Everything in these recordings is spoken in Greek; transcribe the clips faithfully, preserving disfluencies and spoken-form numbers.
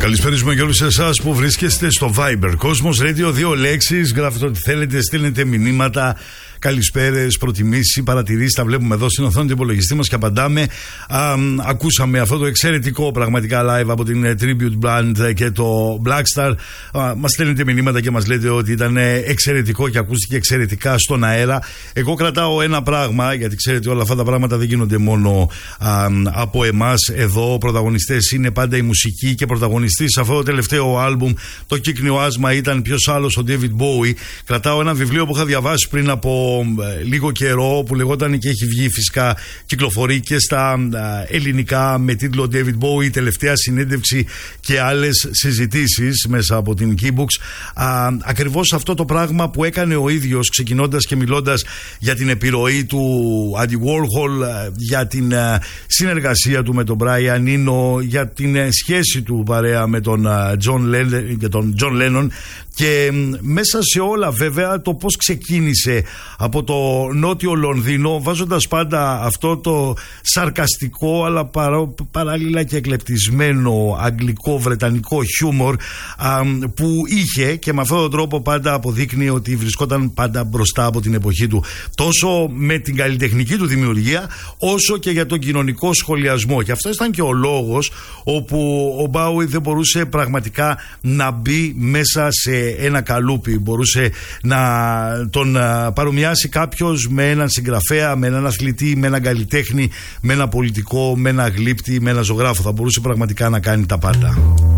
Καλησπέριζουμε και όλους εσάς που βρίσκεστε στο Viber. Κόσμος Radio, δύο λέξεις. Γράφετε ό,τι θέλετε, στέλνετε μηνύματα, καλησπέρες, προτιμήσεις, παρατηρήσεις. Τα βλέπουμε εδώ στην οθόνη του υπολογιστή μας και απαντάμε. Α, ακούσαμε αυτό το εξαιρετικό πραγματικά live από την Tribute Band και το Blackstar. Α, μας στέλνετε μηνύματα και μας λέτε ότι ήταν εξαιρετικό και ακούστηκε εξαιρετικά στον αέρα. Εγώ κρατάω ένα πράγμα, γιατί ξέρετε όλα αυτά τα πράγματα δεν γίνονται μόνο α, από εμάς. Εδώ πρωταγωνιστές είναι πάντα η μουσική και πρωταγωνιστές σε αυτό το τελευταίο άλμπουμ. Το κύκνιο άσμα ήταν ποιος άλλος, ο David Bowie. Κρατάω ένα βιβλίο που είχα διαβάσει πριν από ε, λίγο καιρό, που λεγόταν και έχει βγει φυσικά, κυκλοφορεί και στα ε, ελληνικά με τίτλο David Bowie, τελευταία συνέντευξη και άλλες συζητήσεις, μέσα από την Keybooks. Α, ακριβώς αυτό το πράγμα που έκανε ο ίδιος, ξεκινώντας και μιλώντας για την επιρροή του Andy Warhol, για την ε, συνεργασία του με τον Brian Eno, για την ε, σχέση του παρέα με τον John Lennon και τον John Lennon, και μέσα σε όλα βέβαια το πως ξεκίνησε από το νότιο Λονδίνο, βάζοντας πάντα αυτό το σαρκαστικό αλλά παρά, παράλληλα και εκλεπτισμένο αγγλικό βρετανικό χιούμορ α, που είχε, και με αυτόν τον τρόπο πάντα αποδείκνει ότι βρισκόταν πάντα μπροστά από την εποχή του, τόσο με την καλλιτεχνική του δημιουργία όσο και για τον κοινωνικό σχολιασμό. Και αυτό ήταν και ο λόγος όπου ο Μπάουι δεν μπορούσε πραγματικά να μπει μέσα σε ένα καλούπι. Μπορούσε να τον παρομοιάσει κάποιος με έναν συγγραφέα, με έναν αθλητή, με έναν καλλιτέχνη, με ένα πολιτικό, με ένα γλύπτη, με ένα ζωγράφο. Θα μπορούσε πραγματικά να κάνει τα πάντα.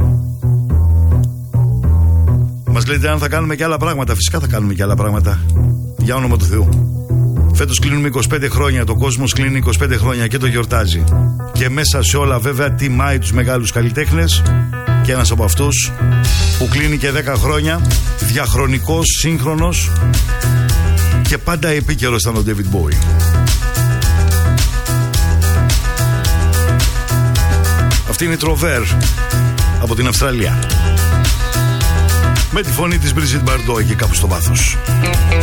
Μας λέτε αν θα κάνουμε και άλλα πράγματα. Φυσικά θα κάνουμε και άλλα πράγματα, για όνομα του Θεού. Φέτος κλείνουμε είκοσι πέντε χρόνια, το κόσμος κλείνει είκοσι πέντε χρόνια και το γιορτάζει. Και μέσα σε όλα βέβαια τιμάει τους μεγάλους καλλιτέχνες, και ένας από αυτούς που κλείνει και δέκα χρόνια, διαχρονικός, σύγχρονος και πάντα επίκαιρος, ήταν ο David Bowie. Αυτή είναι η Τροβέρ από την Αυστραλία, με τη φωνή της Brigitte Bardot εκεί κάπου στο βάθος.